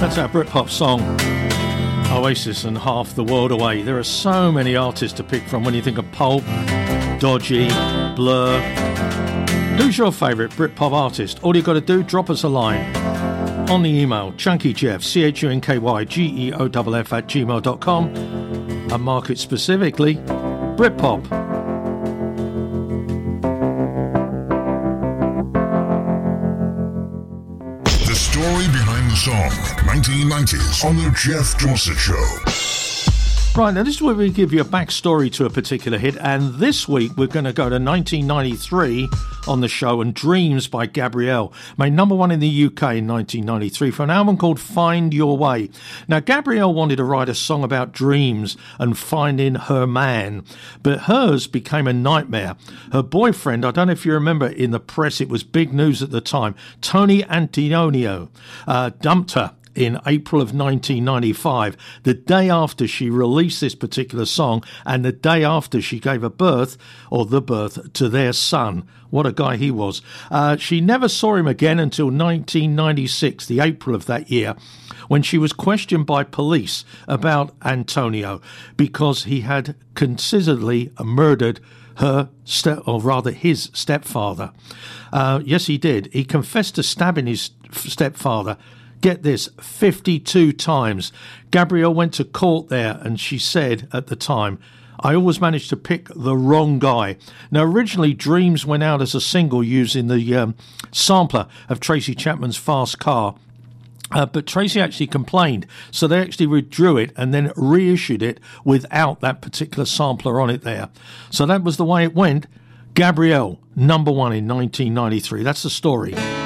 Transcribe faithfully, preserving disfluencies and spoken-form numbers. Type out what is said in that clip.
That's our Britpop song, Oasis and Half the World Away. There are so many artists to pick from when you think of Pulp, Dodgy, Blur. Who's your favourite Britpop artist? All you've got to do, drop us a line on the email, chunkyjeff, C H U N K Y G E O F F at gmail dot com, and mark it specifically Britpop. The story behind the song, nineteen nineties, on the Jeff Dorset Show. Right, now this is where we give you a backstory to a particular hit, and this week we're going to go to nineteen ninety-three on the show, and Dreams by Gabrielle made number one in the U K in nineteen ninety-three for an album called Find Your Way. Now, Gabrielle wanted to write a song about dreams and finding her man, but hers became a nightmare. Her boyfriend, I don't know if you remember, in the press, it was big news at the time, Tony Antonio, uh, dumped her in April of nineteen ninety-five, the day after she released this particular song and the day after she gave a birth, or the birth, to their son. What a guy he was. Uh, she never saw him again until nineteen ninety-six, the April of that year, when she was questioned by police about Antonio because he had considerately murdered her, step, or rather his stepfather. Uh, yes, he did. He confessed to stabbing his stepfather, get this, fifty-two times. Gabrielle went to court there and she said at the time, I always managed to pick the wrong guy. Now, originally, Dreams went out as a single using the um, sampler of Tracy Chapman's Fast Car. Uh, but Tracy actually complained, so they actually withdrew it and then reissued it without that particular sampler on it there. So that was the way it went. Gabrielle, number one in nineteen ninety-three. That's the story.